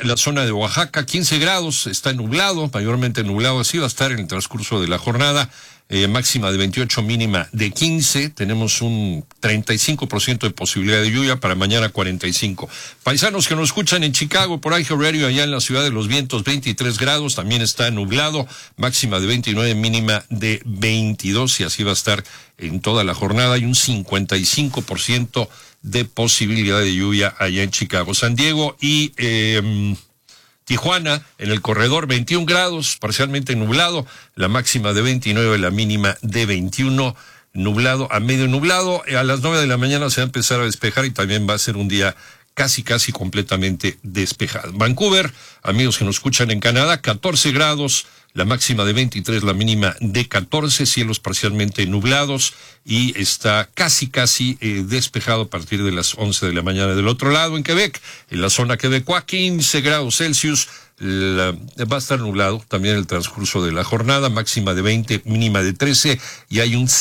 la zona de Oaxaca, 15 grados, está nublado, mayormente nublado, así va a estar en el transcurso de la jornada. Máxima de 28, mínima de 15. Tenemos un 35% de posibilidad de lluvia, para mañana 45. Paisanos que nos escuchan en Chicago, por Ángel Radio, allá en la Ciudad de los Vientos, 23 grados, también está nublado, máxima de 29, mínima de 22, y así va a estar en toda la jornada. Hay un 55% de posibilidad de lluvia allá en Chicago. San Diego y Tijuana, en el corredor, 21 grados, parcialmente nublado, la máxima de 29, la mínima de 21, nublado a medio nublado. A las 9 de la mañana se va a empezar a despejar y también va a ser un día casi completamente despejado. Vancouver, amigos que nos escuchan en Canadá, 14 grados, la máxima de 23, la mínima de 14, cielos parcialmente nublados y está casi despejado a partir de las 11 de la mañana. Del otro lado, en Quebec, en la zona quebecoa, 15 grados Celsius, va a estar nublado también en el transcurso de la jornada, máxima de 20, mínima de 13, y hay un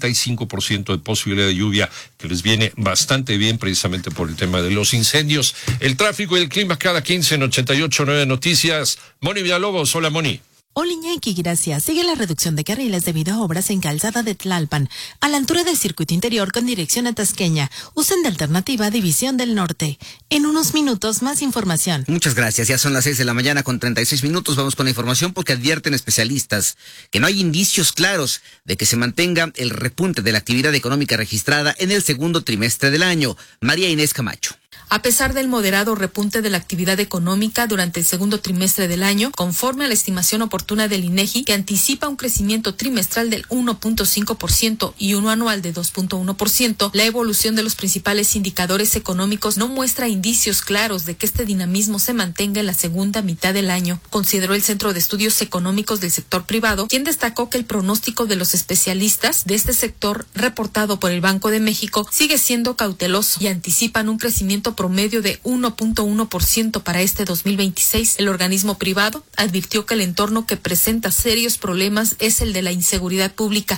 65% de posibilidad de lluvia, que les viene bastante bien precisamente por el tema de los incendios. El tráfico y el clima cada 15 en 88.9 Noticias. Moni Villalobos, hola Moni. Hola Iñaki, gracias. Sigue la reducción de carriles debido a obras en Calzada de Tlalpan, a la altura del circuito interior con dirección a Tasqueña. Usen de alternativa División del Norte. En unos minutos, más información. Muchas gracias. Ya son las 6 de la mañana con 36 minutos. Vamos con la información porque advierten especialistas que no hay indicios claros de que se mantenga el repunte de la actividad económica registrada en el segundo trimestre del año. María Inés Camacho. A pesar del moderado repunte de la actividad económica durante el segundo trimestre del año, conforme a la estimación oportuna del INEGI, que anticipa un crecimiento trimestral del 1.5% y uno anual de 2.1%, la evolución de los principales indicadores económicos no muestra indicios claros de que este dinamismo se mantenga en la segunda mitad del año, consideró el Centro de Estudios Económicos del Sector Privado, quien destacó que el pronóstico de los especialistas de este sector, reportado por el Banco de México, sigue siendo cauteloso y anticipan un crecimiento promedio de 1.1% para este 2026. El organismo privado advirtió que el entorno que presenta serios problemas es el de la inseguridad pública.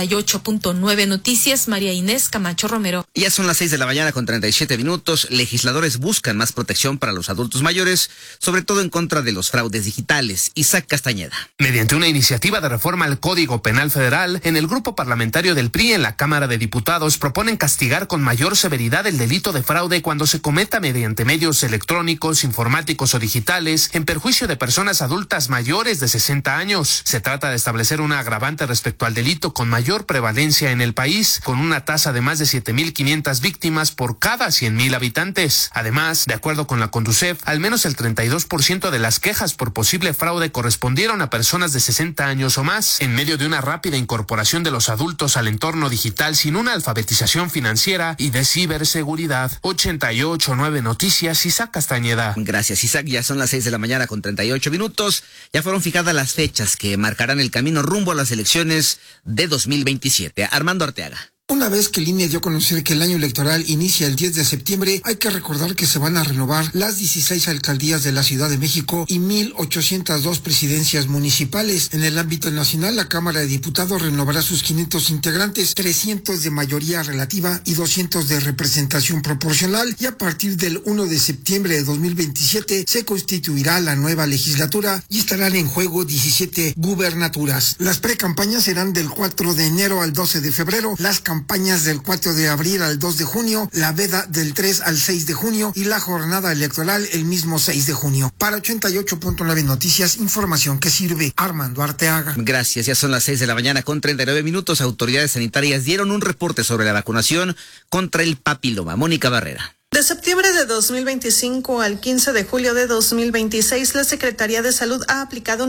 88.9 Noticias, María Inés Camacho Romero. Ya son las 6 de la mañana con 37 minutos. Legisladores buscan más protección para los adultos mayores, sobre todo en contra de los fraudes digitales. Isaac Castañeda. Mediante una iniciativa de reforma al Código Penal Federal, en el grupo parlamentario del PRI en la Cámara de Diputados proponen castigar con mayor severidad el delito de fraude cuando se cometa mediante medios electrónicos, informáticos o digitales en perjuicio de personas adultas mayores de 60 años. Se trata de establecer una agravante respecto al delito con mayor prevalencia en el país, con una tasa de más de 7.500 víctimas por cada 100.000 habitantes. Además, de acuerdo con la Conducef, al menos el 32% de las quejas por posible fraude correspondieron a personas de 60 años o más, en medio de una rápida incorporación de los adultos al entorno digital sin una alfabetización financiera y de ciberseguridad. 88.9 Noticias, Isaac Castañeda. Gracias, Isaac. Ya son las 6 de la mañana con 38 minutos. Ya fueron fijadas las fechas que marcarán el camino rumbo a las elecciones de 2027. Armando Arteaga. Una vez que el INE dio a conocer que el año electoral inicia el 10 de septiembre, hay que recordar que se van a renovar las 16 alcaldías de la Ciudad de México y 1,802 presidencias municipales. En el ámbito nacional, la Cámara de Diputados renovará sus 500 integrantes, 300 de mayoría relativa y 200 de representación proporcional, y a partir del 1 de septiembre de 2027 se constituirá la nueva legislatura y estarán en juego 17 gubernaturas. Las precampañas serán del 4 de enero al 12 de febrero, las campañas del 4 de abril al 2 de junio, la veda del 3 al 6 de junio y la jornada electoral el mismo 6 de junio. Para 88.9 Noticias, información que sirve. Armando Arteaga. Gracias, ya son las 6 de la mañana con 39 minutos. Autoridades sanitarias dieron un reporte sobre la vacunación contra el papiloma. Mónica Barrera. De septiembre de 2025 al 15 de julio de 2026, la Secretaría de Salud ha aplicado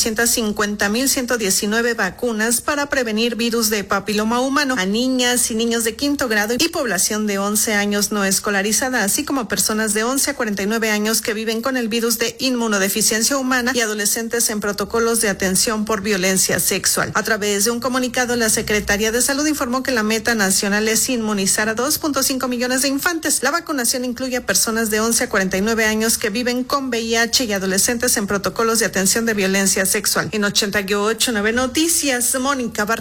1.950.119 vacunas para prevenir virus de papiloma humano a niñas y niños de quinto grado y población de 11 años no escolarizada, así como personas de 11 a 49 años que viven con el virus de inmunodeficiencia humana y adolescentes en protocolos de atención por violencia sexual. A través de un comunicado, la Secretaría de Salud informó que la meta nacional es inmunizar a 2.5 millones de infantes. La vacunación incluye a personas de 11 a 49 años que viven con VIH y adolescentes en protocolos de atención de violencia sexual. En 88.9 Noticias, Mónica Barrera.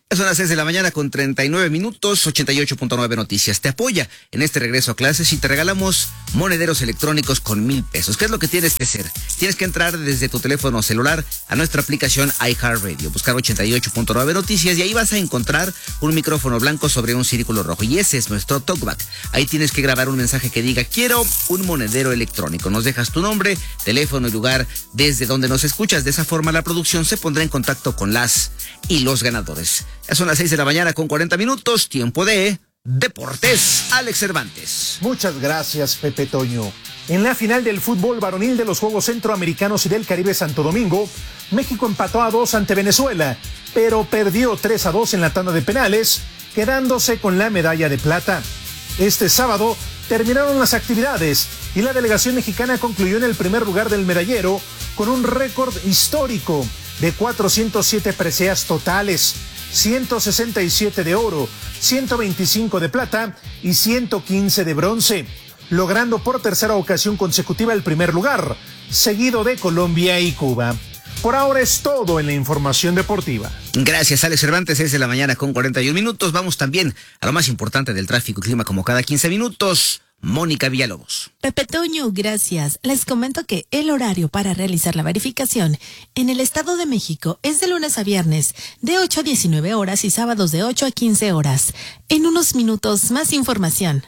Son las 6 de la mañana con 39 minutos, 88.9 Noticias. Te apoya en este regreso a clases y te regalamos monederos electrónicos con 1,000 pesos. ¿Qué es lo que tienes que hacer? Tienes que entrar desde tu teléfono celular a nuestra aplicación iHeartRadio, buscar 88.9 Noticias y ahí vas a encontrar un micrófono blanco sobre un círculo rojo. Y ese es nuestro talkback. Ahí tienes que grabar un mensaje que diga, quiero un monedero electrónico. Nos dejas tu nombre, teléfono y lugar desde donde nos escuchas. De esa forma la producción se pondrá en contacto con las y los ganadores. Ya son las 6 de la mañana con 40 minutos, tiempo de Deportes. Alex Cervantes. Muchas gracias, Pepe Toño. En la final del fútbol varonil de los Juegos Centroamericanos y del Caribe Santo Domingo, México empató a 2 ante Venezuela, pero perdió 3-2 en la tanda de penales, quedándose con la medalla de plata. Este sábado terminaron las actividades y la delegación mexicana concluyó en el primer lugar del medallero con un récord histórico de 407 preseas totales, 167 de oro, 125 de plata y 115 de bronce, logrando por tercera ocasión consecutiva el primer lugar, seguido de Colombia y Cuba. Por ahora es todo en la información deportiva. Gracias, Alex Cervantes, 6 de la mañana con 41 minutos. Vamos también a lo más importante del tráfico y clima como cada 15 minutos. Mónica Villalobos. Pepe Toño, gracias. Les comento que el horario para realizar la verificación en el Estado de México es de lunes a viernes, de 8 a 19 horas y sábados de 8 a 15 horas. En unos minutos, más información.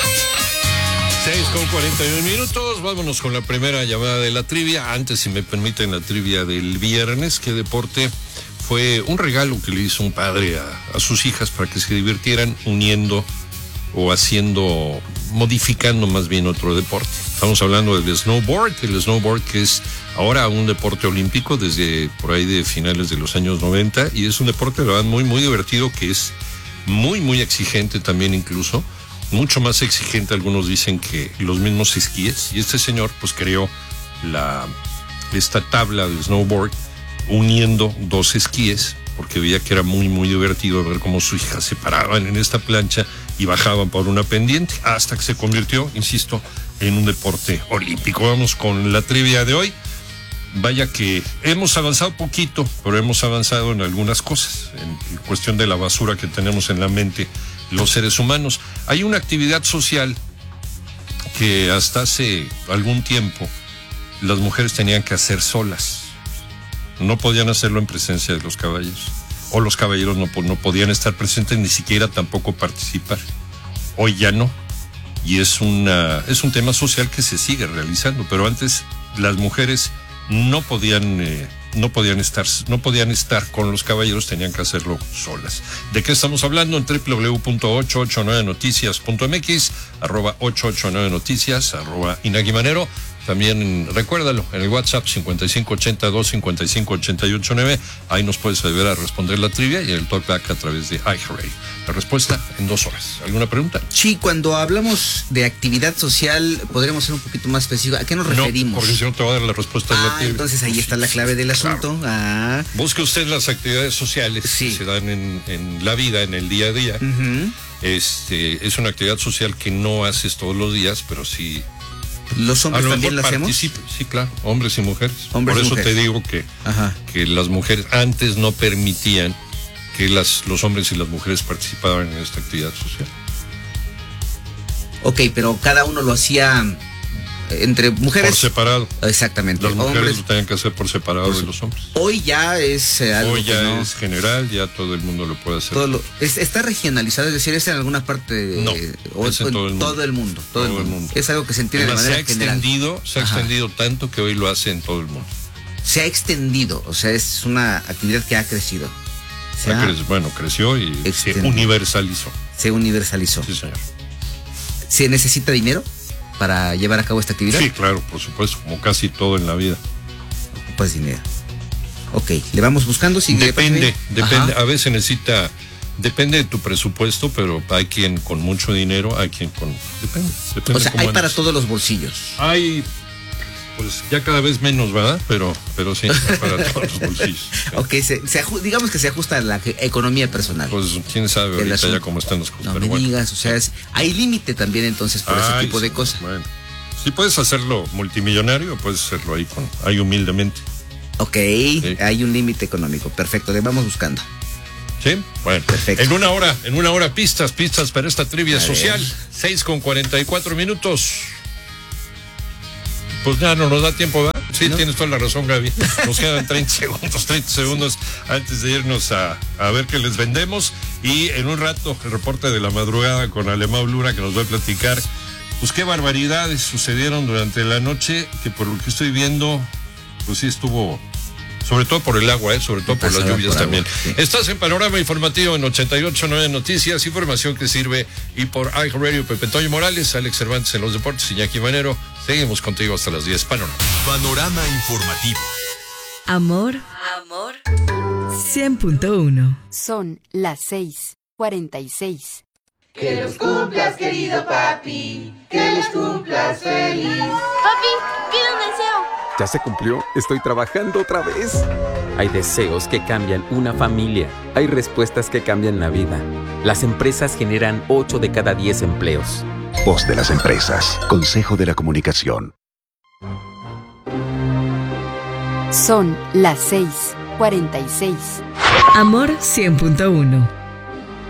6:41 minutos, vámonos con la primera llamada de la trivia. Antes, si me permiten, la trivia del viernes. ¿Qué deporte fue un regalo que le hizo un padre a sus hijas para que se divirtieran uniendo o modificando más bien otro deporte? Estamos hablando del snowboard, que es ahora un deporte olímpico desde por ahí de finales de los años 90 y es un deporte, la verdad, muy, muy divertido, que es muy, muy exigente también, incluso mucho más exigente, algunos dicen, que los mismos esquíes. Y este señor pues creó esta tabla de snowboard uniendo dos esquíes, porque veía que era muy, muy divertido ver cómo sus hijas se paraban en esta plancha y bajaban por una pendiente, hasta que se convirtió, insisto, en un deporte olímpico. Vamos con la trivia de hoy. Vaya que hemos avanzado poquito, pero hemos avanzado en algunas cosas, en cuestión de la basura que tenemos en la mente los seres humanos. Hay una actividad social que hasta hace algún tiempo las mujeres tenían que hacer solas. No podían hacerlo en presencia de los caballeros, o los caballeros no podían estar presentes, ni siquiera tampoco participar. Hoy ya no, y es un tema social que se sigue realizando, pero antes las mujeres no podían estar con los caballeros, tenían que hacerlo solas. ¿De qué estamos hablando? En www.889noticias.mx, @889noticias, @Inaki Manero. También recuérdalo, en el WhatsApp 5582-558889, ahí nos puedes ayudar a responder la trivia, y el talkback a través de iHeartRadio. La respuesta en 2 horas. ¿Alguna pregunta? Sí, cuando hablamos de actividad social, podríamos ser un poquito más específicos. ¿A qué nos referimos? No, porque si no te voy a dar la respuesta de la trivia. Entonces ahí está la clave del asunto. Claro. Busque usted las actividades sociales que se dan en la vida, en el día a día. Uh-huh. Es una actividad social que no haces todos los días, pero sí. ¿Los hombres también lo hacemos? Sí, claro, hombres y mujeres. Por eso te digo que las mujeres antes no permitían que los hombres y las mujeres participaban en esta actividad social. Ok, pero cada uno lo hacía entre mujeres. Por separado. Exactamente. Las mujeres lo tenían que hacer por separado de los hombres. Hoy ya es algo. Hoy ya es general, ya todo el mundo lo puede hacer. Está regionalizado, es decir, es en alguna parte. No, es en todo el mundo. Todo el mundo. Es algo que se entiende de manera general. Se ha extendido tanto que hoy lo hace en todo el mundo. Se ha extendido, o sea, es una actividad que ha crecido. Creció y se universalizó. Se universalizó. Sí, señor. ¿Se necesita dinero para llevar a cabo esta actividad? Sí, claro, por supuesto, como casi todo en la vida. Pues dinero. Ok, le vamos buscando. Depende. A veces depende de tu presupuesto, pero hay quien con mucho dinero, hay quien con. Depende. O sea, hay para todos los bolsillos. Hay. Pues ya cada vez menos, ¿verdad? Pero sí, para todos los bolsillos. Ok, digamos que se ajusta a la economía personal. Pues quién sabe ahorita ya cómo están las cosas. No me digas, o sea, hay límite también entonces por ese tipo de cosas. Bueno, si puedes hacerlo multimillonario, puedes hacerlo ahí humildemente. Ok, sí. Hay un límite económico, perfecto, le vamos buscando. ¿Sí? Bueno, perfecto. En una hora pistas para esta trivia social. 6:44. Pues ya no nos da tiempo, ¿verdad? Sí, ¿no? Tienes toda la razón, Gaby. Nos quedan 30 segundos antes de irnos a ver qué les vendemos. Y en un rato, el reporte de la madrugada con Alemão Luna, que nos va a platicar, pues qué barbaridades sucedieron durante la noche, que por lo que estoy viendo, pues sí estuvo... Sobre todo por el agua, sobre todo por las lluvias también. Sí. Estás en Panorama Informativo en 88.9 Noticias, información que sirve, y por iHeartRadio. Pepe Toño Morales, Alex Cervantes en los deportes, Iñaki Manero. Seguimos contigo hasta las 10. Panorama Informativo. Amor 100.1. Son las 6:46. Que los cumplas, querido papi, que los cumplas feliz. Papi, pide un deseo. ¿Ya se cumplió? Estoy trabajando otra vez. Hay deseos que cambian una familia. Hay respuestas que cambian la vida. Las empresas generan 8 de cada 10 empleos. Voz de las empresas. Consejo de la Comunicación. Son las 6:46. Amor 100.1.